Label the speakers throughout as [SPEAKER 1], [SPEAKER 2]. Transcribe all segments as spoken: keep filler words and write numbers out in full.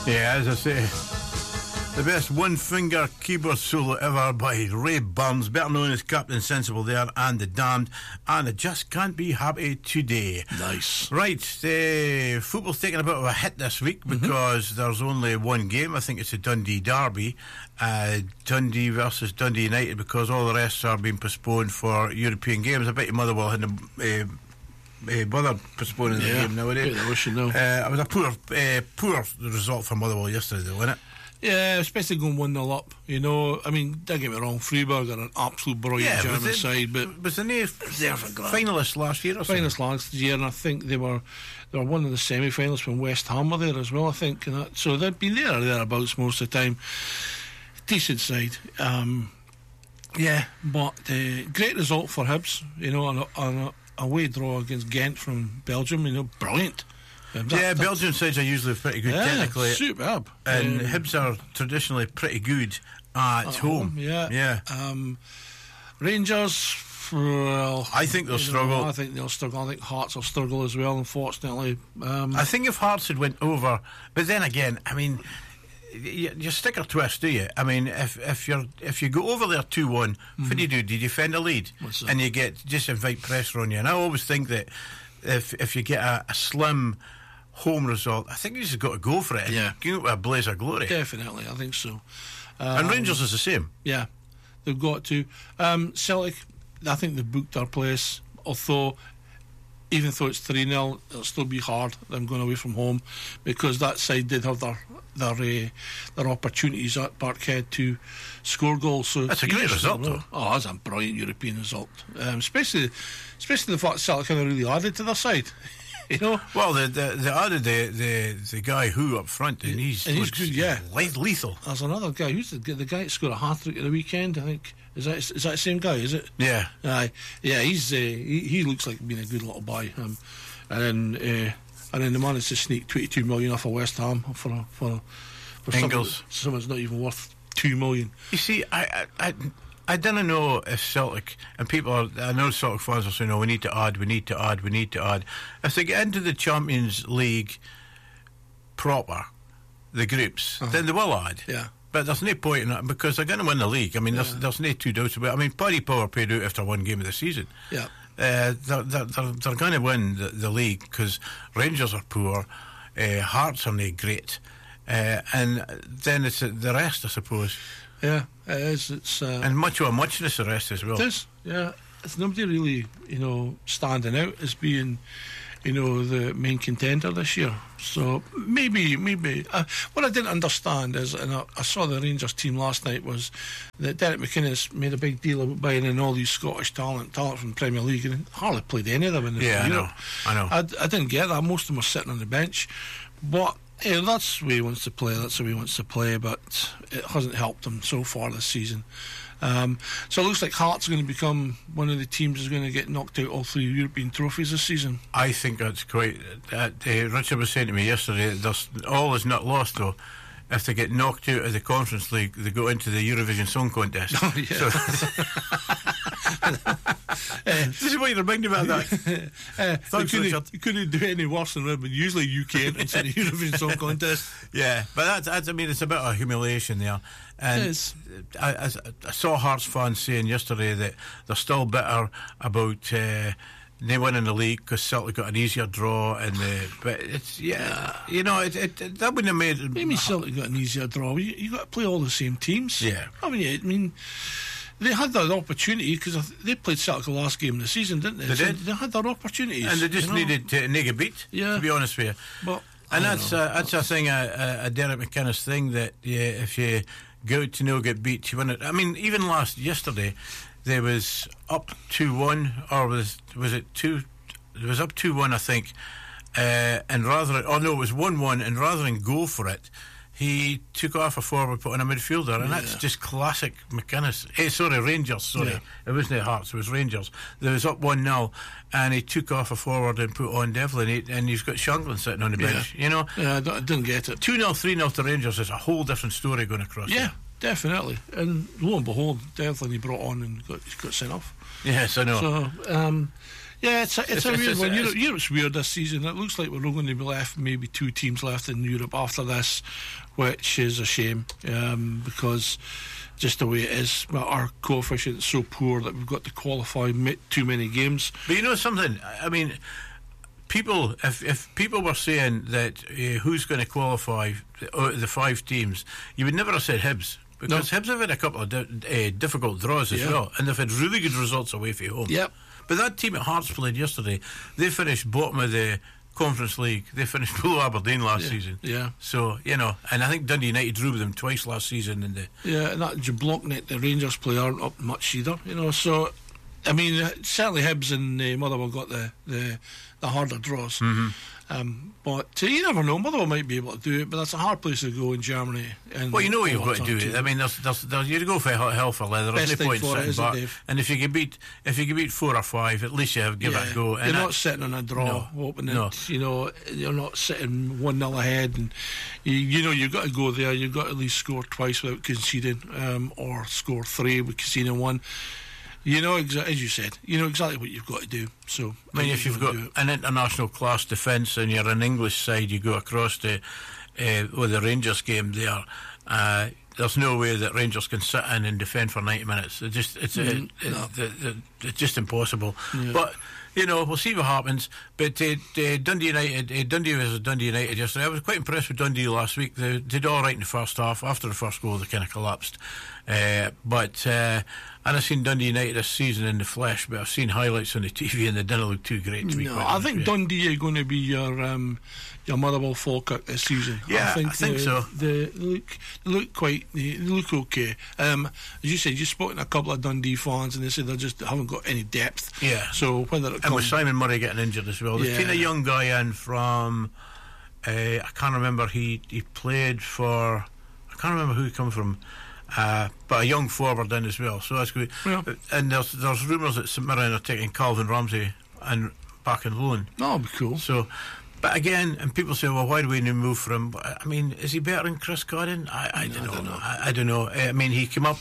[SPEAKER 1] Yeah, as I say, the best one-finger keyboard solo ever by Ray Burns, better known as Captain Sensible there, and The Damned, and I Just Can't Be Happy Today.
[SPEAKER 2] Nice.
[SPEAKER 1] Right, uh, football's taking a bit of a hit this week because mm-hmm. there's only one game. I think it's a Dundee derby, uh, Dundee versus Dundee United, because all the rest are being postponed for European games. I bet your mother will have uh, Uh, Mother postponing the
[SPEAKER 2] yeah,
[SPEAKER 1] game nowadays.
[SPEAKER 2] I wish you know.
[SPEAKER 1] Uh, it was a poor, uh, poor result for Motherwell yesterday, though, wasn't it?
[SPEAKER 2] Yeah, especially going one nil up. You know, I mean, don't get me wrong, Freiburg are an absolute brilliant
[SPEAKER 1] yeah,
[SPEAKER 2] German
[SPEAKER 1] it,
[SPEAKER 2] side, but
[SPEAKER 1] was the near finalists last year or something?
[SPEAKER 2] Finalists last year, and I think they were they were one of the semi-finalists when West Ham were there as well. I think, and that, so they've been there or thereabouts most of the time. Decent side. Um, yeah, but uh, great result for Hibs. You know, on a, on a away draw against Ghent from Belgium, you know, brilliant. Um, that,
[SPEAKER 1] yeah,
[SPEAKER 2] that,
[SPEAKER 1] Belgian sides are usually pretty good
[SPEAKER 2] yeah,
[SPEAKER 1] technically.
[SPEAKER 2] Superb.
[SPEAKER 1] And
[SPEAKER 2] um,
[SPEAKER 1] Hibs are traditionally pretty good at, at home.
[SPEAKER 2] home. Yeah.
[SPEAKER 1] yeah.
[SPEAKER 2] Um, Rangers, well,
[SPEAKER 1] I think they'll struggle.
[SPEAKER 2] Know, I think they'll struggle. I think Hearts will struggle as well, unfortunately. Um,
[SPEAKER 1] I think if Hearts had went over, but then again, I mean, you, you stick or twist, do you? I mean, if if you if you go over there two one, mm-hmm. what do you do? Do you defend a lead and you get just invite pressure on you? And I always think that if if you get a, a slim home result, I think you just got to go for it. And
[SPEAKER 2] yeah,
[SPEAKER 1] go with a blaze of glory.
[SPEAKER 2] Definitely, I think so. Um,
[SPEAKER 1] and Rangers is the same.
[SPEAKER 2] Yeah, they've got to. Um, Celtic, I think they've booked their place. Although, even though it's three nil, it'll still be hard them going away from home, because that side did have their their uh, their opportunities at Parkhead to score goals. So
[SPEAKER 1] that's a great result, though.
[SPEAKER 2] Oh, that's a brilliant European result, um, especially especially the fact Celtic kind of really added to their side. You know,
[SPEAKER 1] well, they the, the added the, the the guy who up front, and he's
[SPEAKER 2] and he's good, yeah,
[SPEAKER 1] lethal.
[SPEAKER 2] There's another guy who's the, the guy that scored a hat trick at the weekend. I think is that is that the same guy? Is it?
[SPEAKER 1] Yeah,
[SPEAKER 2] uh, yeah. He's uh, he, he looks like being a good little boy. Um, and then uh, and then the managed to sneak twenty-two million off of West Ham for a, for a, for
[SPEAKER 1] Ingles.
[SPEAKER 2] Someone's not even worth two million.
[SPEAKER 1] You see, I I. I I don't know if Celtic, and people are, I know Celtic fans are saying, no, we need to add, we need to add, we need to add. If they get into the Champions League proper, the groups, uh-huh. then they will add.
[SPEAKER 2] Yeah.
[SPEAKER 1] But there's no point in that, because they're going to win the league. I mean,
[SPEAKER 2] yeah.
[SPEAKER 1] there's, there's no two doubts about it. I mean, Paddy Power paid out after one game of the season.
[SPEAKER 2] Yeah.
[SPEAKER 1] Uh, they're they're, they're, they're going to win the, the league, because Rangers are poor, uh, Hearts are not great, uh, and then it's uh, the rest, I suppose.
[SPEAKER 2] Yeah, it is. It's uh,
[SPEAKER 1] and much of a muchness the rest as well.
[SPEAKER 2] It is. Yeah, it's nobody really, you know, standing out as being, you know, the main contender this year. So maybe, maybe uh, what I didn't understand is, and I, I saw the Rangers team last night, was that Derek McInnes made a big deal about buying in all these Scottish talent, talent from the Premier League, and hardly played any of them in the
[SPEAKER 1] yeah,
[SPEAKER 2] year.
[SPEAKER 1] I know. I know.
[SPEAKER 2] I, I didn't get that. Most of them were sitting on the bench, but. Yeah, that's the way he wants to play. That's the way he wants to play, but it hasn't helped him so far this season. Um, so it looks like Hearts are going to become one of the teams that's going to get knocked out all three European trophies this season.
[SPEAKER 1] I think that's quite. Uh, uh, Richard was saying to me yesterday, there's, all is not lost, though. If they get knocked out of the Conference League, they go into the Eurovision Song Contest.
[SPEAKER 2] Oh, yeah.
[SPEAKER 1] So uh, this is what you remind me about that.
[SPEAKER 2] uh, Thanks, you, couldn't, you couldn't do any worse than Redmond. Usually U K entrance in the Eurovision Song Contest.
[SPEAKER 1] Yeah, but that's, that's, I mean, it's a bit of humiliation there. And
[SPEAKER 2] it is.
[SPEAKER 1] I, I, I saw Hearts fans saying yesterday that they're still bitter about uh, they winning the league because Celtic got an easier draw, and the, but it's yeah, you know, it, it, it, that wouldn't have made.
[SPEAKER 2] What do you mean Celtic got an easier draw? You, you got to play all the same teams.
[SPEAKER 1] Yeah,
[SPEAKER 2] I mean, I mean. They had that opportunity because they played Celtic the last game of the season, didn't they?
[SPEAKER 1] They
[SPEAKER 2] so
[SPEAKER 1] did.
[SPEAKER 2] They had their opportunities,
[SPEAKER 1] and they just you know? needed to not get beat.
[SPEAKER 2] Yeah,
[SPEAKER 1] to be honest with you.
[SPEAKER 2] But
[SPEAKER 1] and that's uh, that's a thing, a, a Derek McInnes thing that yeah, if you go to no get beat, you win it. I mean, even last yesterday, there was up two one, or was was it two? It was up two one, I think. Uh, and rather, oh no, it was one one, and rather than go for it, he took off a forward, put on a midfielder, and yeah. that's just classic McInnes. Eh, sorry, Rangers, sorry. Yeah. It wasn't Hearts, it was Rangers. There was up one nil, and he took off a forward and put on Devlin, he, and he's got Shanklin sitting on the bench,
[SPEAKER 2] yeah.
[SPEAKER 1] you know?
[SPEAKER 2] Yeah, I, don't, I didn't get it.
[SPEAKER 1] two nil, three nil to Rangers is a whole different story going across.
[SPEAKER 2] Yeah,
[SPEAKER 1] there.
[SPEAKER 2] Definitely. And lo and behold, Devlin he brought on and got, got sent off.
[SPEAKER 1] Yes, I know.
[SPEAKER 2] So, um, Yeah, it's a, it's,
[SPEAKER 1] It's-
[SPEAKER 2] a
[SPEAKER 1] it's-
[SPEAKER 2] weird
[SPEAKER 1] it's-
[SPEAKER 2] one.
[SPEAKER 1] it's-
[SPEAKER 2] Europe, Europe's weird this season. It looks like we're only going to be left, maybe two teams left in Europe after this, which is a shame um, because just the way it is, well, our coefficient is so poor that we've got to qualify mi- too many games.
[SPEAKER 1] But you know something? I mean, people, if if people were saying that uh, who's going to qualify uh, the five teams, you would never have said Hibs. Because
[SPEAKER 2] No.
[SPEAKER 1] Hibs have had a couple of di- uh, difficult draws as
[SPEAKER 2] Yeah.
[SPEAKER 1] well, and they've had really good results away from home.
[SPEAKER 2] Yep.
[SPEAKER 1] But that team at Hearts played yesterday. They finished bottom of the Conference League. They finished below Aberdeen last
[SPEAKER 2] Yeah.
[SPEAKER 1] season.
[SPEAKER 2] Yeah.
[SPEAKER 1] So, you know, and I think Dundee United drew with them twice last season in the
[SPEAKER 2] Yeah, and that Jablonec, the Rangers play, aren't up much either, you know. So, I mean, uh, certainly Hibs and uh, Motherwell got the, the, the harder draws.
[SPEAKER 1] Mm-hmm.
[SPEAKER 2] Um, but uh, you never know. Motherwell might be able to do it, but that's a hard place to go in Germany. And
[SPEAKER 1] Well, you know what you've
[SPEAKER 2] all
[SPEAKER 1] got to
[SPEAKER 2] that
[SPEAKER 1] do.
[SPEAKER 2] time
[SPEAKER 1] I mean, there's, there's, there's, you go for hell for leather. There's
[SPEAKER 2] Best
[SPEAKER 1] no
[SPEAKER 2] thing
[SPEAKER 1] point
[SPEAKER 2] for it,
[SPEAKER 1] sitting
[SPEAKER 2] isn't it,
[SPEAKER 1] back.
[SPEAKER 2] Dave?
[SPEAKER 1] And if you can beat, if you can beat four or five, at least you have give
[SPEAKER 2] yeah,
[SPEAKER 1] it a go. And
[SPEAKER 2] you're
[SPEAKER 1] that-
[SPEAKER 2] not sitting on a draw,
[SPEAKER 1] No.
[SPEAKER 2] hoping
[SPEAKER 1] No.
[SPEAKER 2] that, you know, you're not sitting one nil ahead, and you, you know you've got to go there. You've got to at least score twice without conceding, um, or score three with conceding one. You know, exa- as you said, you know exactly what you've got to do. So,
[SPEAKER 1] I mean, if you've got
[SPEAKER 2] do it.
[SPEAKER 1] an international class defence and you're an English side, you go across to uh, with the Rangers game there. Uh, there's no way that Rangers can sit in and defend for ninety minutes. It just it's
[SPEAKER 2] Mm,
[SPEAKER 1] it,
[SPEAKER 2] no.
[SPEAKER 1] it, it, it, it's just impossible.
[SPEAKER 2] Yeah.
[SPEAKER 1] But you know, we'll see what happens. But uh, uh, Dundee United, uh, Dundee was Dundee United yesterday. I was quite impressed with Dundee last week. They did all right in the first half. After the first goal, they kind of collapsed. Uh, but uh, and I've seen Dundee United this season in the flesh, but I've seen highlights on the T V and they didn't look too great to me.
[SPEAKER 2] No, I think Dundee are going to be your um, your Motherwell Falkirk this season.
[SPEAKER 1] Yeah,
[SPEAKER 2] I think,
[SPEAKER 1] I think
[SPEAKER 2] they,
[SPEAKER 1] so.
[SPEAKER 2] They look, they look quite, they look okay. Um, as you said, you've spoken to a couple of Dundee fans, and they said they just haven't got any depth.
[SPEAKER 1] Yeah.
[SPEAKER 2] So whether it
[SPEAKER 1] And
[SPEAKER 2] comes,
[SPEAKER 1] with Simon Murray getting injured as well, they've
[SPEAKER 2] Yeah.
[SPEAKER 1] taken a young guy in from uh, I can't remember. He he played for I can't remember who he come from. Uh, but a young forward in as well, so that's good.
[SPEAKER 2] Yeah.
[SPEAKER 1] And there's there's rumours that St Mirren are taking Calvin Ramsey and back in loan.
[SPEAKER 2] no, it'll be cool.
[SPEAKER 1] So, but again, and people say, well, why do we need to move for him? I mean, is he better than Chris Godden? I, I,
[SPEAKER 2] No,
[SPEAKER 1] don't,
[SPEAKER 2] I
[SPEAKER 1] know.
[SPEAKER 2] don't know.
[SPEAKER 1] I, I don't know. I mean, he came up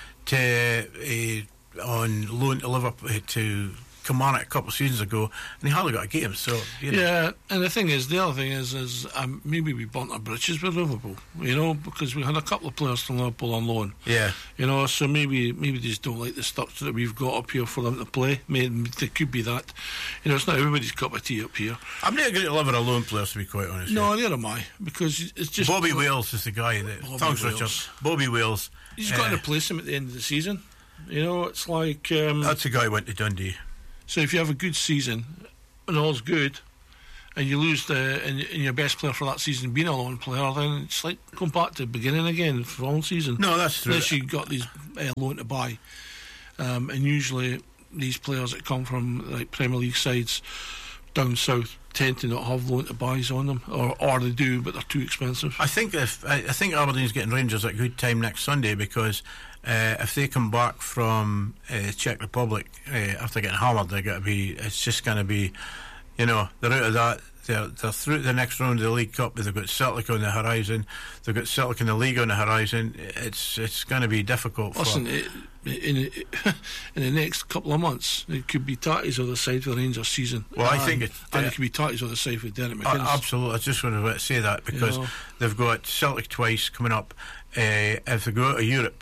[SPEAKER 1] to uh, on loan to Liverpool to Kilmarnock a couple of seasons ago, and he hardly got a game. So, you know.
[SPEAKER 2] Yeah, and the thing is, the other thing is, is um, maybe we burnt our britches with Liverpool, you know, because we had a couple of players from Liverpool on loan.
[SPEAKER 1] Yeah.
[SPEAKER 2] You know, so maybe maybe they just don't like the stuff that we've got up here for them to play. Maybe there could be that. You know, it's not everybody's cup of tea up here.
[SPEAKER 1] I'm not going to live with a lone player, to be quite honest.
[SPEAKER 2] No,
[SPEAKER 1] yeah.
[SPEAKER 2] neither am I, because it's just
[SPEAKER 1] Bobby Wales is the guy that.
[SPEAKER 2] Bobby
[SPEAKER 1] Thanks,
[SPEAKER 2] Wales.
[SPEAKER 1] Richard. Bobby Wales.
[SPEAKER 2] You just got to
[SPEAKER 1] Uh,
[SPEAKER 2] replace him at the end of the season. You know, it's like um,
[SPEAKER 1] That's the guy who went to Dundee.
[SPEAKER 2] so if you have a good season and all's good, and you lose the and, and your best player for that season being a lone player, then it's like going back to the beginning again for the whole season.
[SPEAKER 1] No, that's true.
[SPEAKER 2] Unless you got these uh, loan to buy, um, and usually these players that come from like Premier League sides down south tend to not have loan to buys on them, or or they do, but they're too expensive.
[SPEAKER 1] I think if I, I think Aberdeen's getting Rangers at a good time next Sunday because uh, if they come back from uh, Czech Republic uh, after getting hammered, they're going to be. It's just going to be, you know, they're out of that. They're, they're through to the next round of the League Cup. They've got Celtic on the horizon. They've got Celtic in the league on the horizon. It's it's going to be difficult.
[SPEAKER 2] Listen,
[SPEAKER 1] for
[SPEAKER 2] it, in in the next couple of months, it could be Tatty's other side for the Rangers season.
[SPEAKER 1] Well, I
[SPEAKER 2] and,
[SPEAKER 1] think it's-
[SPEAKER 2] and it could be Tatty's other side for Derek
[SPEAKER 1] Uh,
[SPEAKER 2] McGuinness.
[SPEAKER 1] absolutely, I just wanted to say that because
[SPEAKER 2] You know.
[SPEAKER 1] they've got Celtic twice coming up. Uh, if they go out of Europe,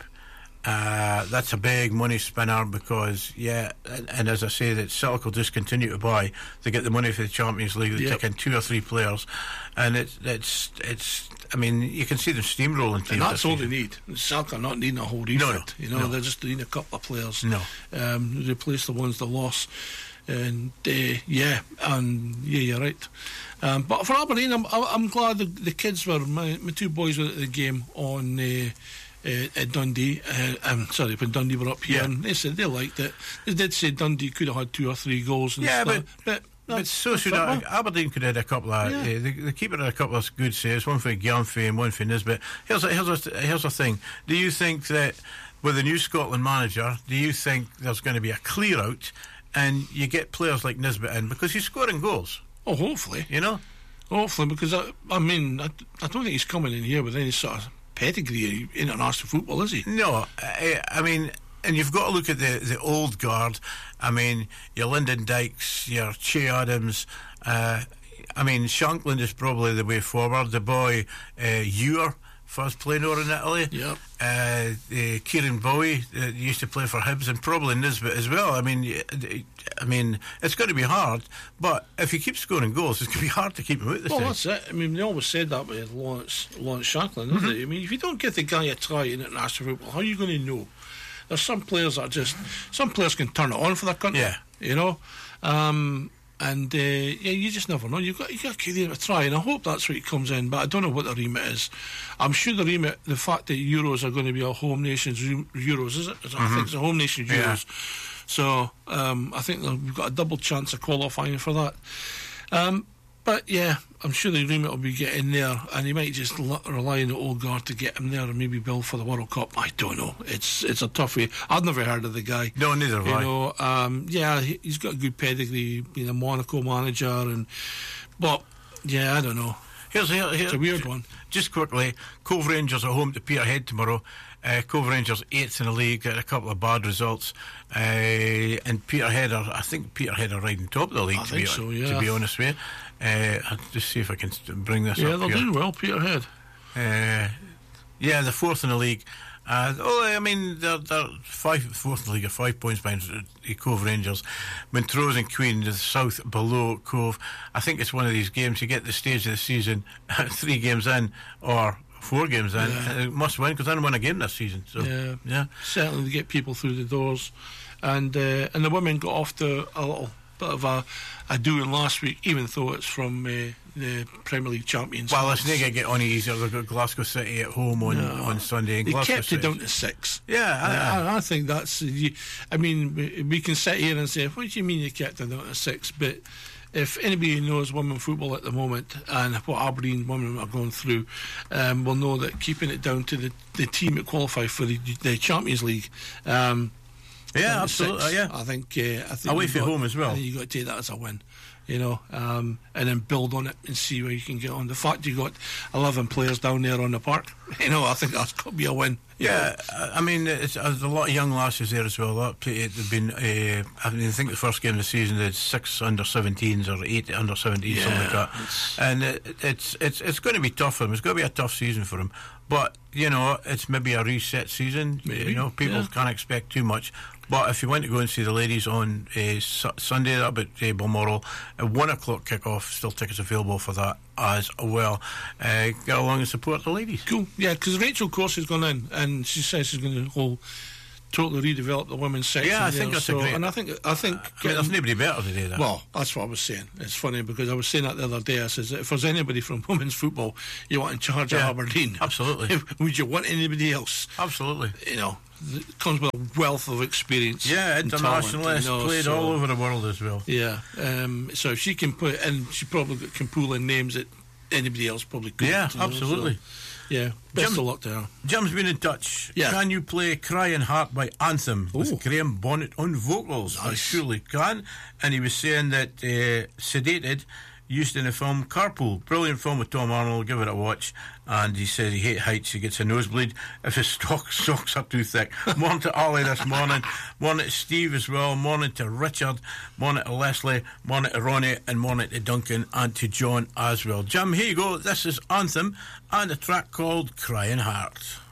[SPEAKER 1] uh, that's a big money spinner because, yeah, and, and as I say, that Celtic will just continue to buy. They get the money for the Champions League. They
[SPEAKER 2] Yep.
[SPEAKER 1] take in two or three players, and it's it's it's. I mean, you can see them steamrolling teams.
[SPEAKER 2] And that's
[SPEAKER 1] this
[SPEAKER 2] all they
[SPEAKER 1] season.
[SPEAKER 2] need. Celtic are not needing a whole refit.
[SPEAKER 1] No, no,
[SPEAKER 2] you know,
[SPEAKER 1] no.
[SPEAKER 2] they're just needing a couple of players.
[SPEAKER 1] No.
[SPEAKER 2] Um, replace the ones they lost. And uh, yeah, and yeah, you're right. Um, but for Aberdeen, I'm, I'm glad the, the kids were. My, my two boys were at the game on uh, uh, at Dundee. Uh, um, sorry, when Dundee were up here,
[SPEAKER 1] Yeah.
[SPEAKER 2] and they said they liked it. They did say Dundee could have had two or three goals. And
[SPEAKER 1] Yeah,
[SPEAKER 2] stuff,
[SPEAKER 1] but-
[SPEAKER 2] but
[SPEAKER 1] But
[SPEAKER 2] that's-
[SPEAKER 1] so
[SPEAKER 2] that's
[SPEAKER 1] should
[SPEAKER 2] football.
[SPEAKER 1] I, Aberdeen could have had a couple of
[SPEAKER 2] Yeah.
[SPEAKER 1] uh, the, the keeper had a couple of good saves, one for Gyamfi and one for Nisbet. Here's a, here's a, here's a thing. Do you think that with the new Scotland manager, do you think there's going to be a clear out and you get players like Nisbet in because he's scoring goals?
[SPEAKER 2] Oh, hopefully,
[SPEAKER 1] You know,
[SPEAKER 2] hopefully, because I, I mean, I, I don't think he's coming in here with any sort of pedigree in international football, is he?
[SPEAKER 1] no, I, I mean. and you've got to look at the, the old guard. I mean, your Lyndon Dykes, your Che Adams. Uh, I mean, Shankland is probably the way forward. The boy uh, Ewer, first playing over in Italy.
[SPEAKER 2] Yep.
[SPEAKER 1] Uh, uh, Kieran Bowie uh, used to play for Hibs, and probably Nisbet as well. I mean, I mean, it's going to be hard, but if he keeps scoring goals, it's going to be hard to keep him out the
[SPEAKER 2] Well,
[SPEAKER 1] side.
[SPEAKER 2] that's it. I mean, they always said that with Lawrence, Lawrence Shankland, isn't
[SPEAKER 1] Mm-hmm.
[SPEAKER 2] it? I mean, if you don't give the guy a try in international football, how are you going to know? There's some players that are just, some players can turn it on for their country,
[SPEAKER 1] Yeah.
[SPEAKER 2] you know? Um, and, uh, yeah, you just never know. You've got, you've got to give him a try, and I hope that's where he comes in, but I don't know what the remit is. I'm sure the remit, the fact that Euros are going to be a home nations Euros, is it? Mm-hmm. I think it's a home nations
[SPEAKER 1] Yeah.
[SPEAKER 2] Euros. So um, I think that we've got a double chance of qualifying for that. Um, but yeah, I'm sure the remit will be getting there, and he might just l- rely on the old guard to get him there, and maybe build for the World Cup. I don't know. It's it's a toughie. I've never heard of the guy.
[SPEAKER 1] No, neither have
[SPEAKER 2] You
[SPEAKER 1] I.
[SPEAKER 2] know, um, yeah, he, he's got a good pedigree, being a Monaco manager, and but yeah, I don't know.
[SPEAKER 1] Here's, here, here,
[SPEAKER 2] It's a weird one.
[SPEAKER 1] Just quickly, Cove Rangers are home to Peterhead tomorrow. Uh, Cove Rangers eighth in the league, got a couple of bad results, uh, and Peterhead are, I think Peterhead are riding top of the league.
[SPEAKER 2] I
[SPEAKER 1] to
[SPEAKER 2] think
[SPEAKER 1] be
[SPEAKER 2] so,
[SPEAKER 1] to
[SPEAKER 2] yeah.
[SPEAKER 1] be honest with you, uh, I'll just see if I can bring this
[SPEAKER 2] Yeah,
[SPEAKER 1] up
[SPEAKER 2] they're
[SPEAKER 1] here.
[SPEAKER 2] doing well, Peterhead.
[SPEAKER 1] Uh, yeah, the fourth in the league. Uh, oh, I mean, they're, they're five, fourth in the league, are five points behind the Cove Rangers. Montrose and Queen, the south below Cove. I think it's one of these games. You get the stage of the season, three games in, or four games in,
[SPEAKER 2] Yeah.
[SPEAKER 1] uh, must win because they didn't win a game this season. So,
[SPEAKER 2] Yeah.
[SPEAKER 1] yeah.
[SPEAKER 2] Certainly to get people through the doors, and uh, and the women got off to a little bit of a, a doing last week, even though it's from uh, the Premier League champions.
[SPEAKER 1] Well, it's not going to get any easier. They've got Glasgow City at home on,
[SPEAKER 2] No.
[SPEAKER 1] on Sunday. And
[SPEAKER 2] They
[SPEAKER 1] Glasgow
[SPEAKER 2] kept it
[SPEAKER 1] City-
[SPEAKER 2] down to six.
[SPEAKER 1] Yeah, I-
[SPEAKER 2] I, I think that's. You, I mean, we, we can sit here and say, "What do you mean you kept it down to six?" But if anybody knows women football at the moment and what Aberdeen women are going through, um, will know that keeping it down to the, the team that qualify for the, the Champions League. Um,
[SPEAKER 1] yeah,
[SPEAKER 2] down to
[SPEAKER 1] absolutely.
[SPEAKER 2] six,
[SPEAKER 1] Yeah.
[SPEAKER 2] I think. Uh, I think
[SPEAKER 1] Away
[SPEAKER 2] you've
[SPEAKER 1] from
[SPEAKER 2] got-
[SPEAKER 1] home as well.
[SPEAKER 2] I think you got to take that as a win. You know, um, and then build on it and see where you can get on. The fact you got eleven players down there on the park, you know, I think that's got to be a win. you know.
[SPEAKER 1] Yeah, I I mean, it's, there's a lot of young lasses there as well. That play, they've been, uh, I, mean, I think the first game of the season they had six under seventeens or eight under seventeens, something like
[SPEAKER 2] Yeah,
[SPEAKER 1] that.
[SPEAKER 2] it's-
[SPEAKER 1] And it, it's it's it's going to be tough for them. It's going to be a tough season for them. But you know, it's maybe a reset season.
[SPEAKER 2] Maybe,
[SPEAKER 1] you know, people
[SPEAKER 2] yeah.
[SPEAKER 1] can't expect too much. But if you want to go and see the ladies on uh, su- Sunday, that'll be at Balmoral, a one o'clock kick-off. Still tickets available for that as well. Uh, get along and support the ladies.
[SPEAKER 2] Cool, yeah, because Rachel Corsi has gone in and she says she's going to whole totally redevelop the women's section.
[SPEAKER 1] Yeah, I
[SPEAKER 2] there,
[SPEAKER 1] think that's a
[SPEAKER 2] so,
[SPEAKER 1] great-
[SPEAKER 2] And I think I think
[SPEAKER 1] I mean,
[SPEAKER 2] getting-
[SPEAKER 1] there's nobody better to do that.
[SPEAKER 2] well, that's what I was saying. It's funny because I was saying that the other day. I says if there's anybody from women's football you want in charge
[SPEAKER 1] Yeah,
[SPEAKER 2] of Aberdeen,
[SPEAKER 1] absolutely.
[SPEAKER 2] would you want anybody else?
[SPEAKER 1] Absolutely.
[SPEAKER 2] You know, it comes with a wealth of experience.
[SPEAKER 1] Yeah,
[SPEAKER 2] and talent,
[SPEAKER 1] internationalists
[SPEAKER 2] you know,
[SPEAKER 1] played
[SPEAKER 2] so-
[SPEAKER 1] all over the world as well.
[SPEAKER 2] Yeah, um, so if she can put, and she probably can pull in names that anybody else probably couldn't.
[SPEAKER 1] Yeah,
[SPEAKER 2] you know,
[SPEAKER 1] absolutely.
[SPEAKER 2] so, yeah, best
[SPEAKER 1] Jim-
[SPEAKER 2] of luck to her.
[SPEAKER 1] Jim's been in touch.
[SPEAKER 2] Yeah.
[SPEAKER 1] Can you play Crying Heart by Anthem
[SPEAKER 2] Ooh.
[SPEAKER 1] with Graham Bonnet on vocals? I
[SPEAKER 2] Nice.
[SPEAKER 1] surely can. And he was saying that uh, Sedated, used in the film Carpool. Brilliant film with Tom Arnold. Give it a watch. And he says he hates heights. He gets a nosebleed if his stock, socks are too thick. Morning to Ollie this morning. Morning to Steve as well. Morning to Richard. Morning to Leslie. Morning to Ronnie. And morning to Duncan and to John as well. Jim, here you go. This is Anthem and a track called Crying Heart.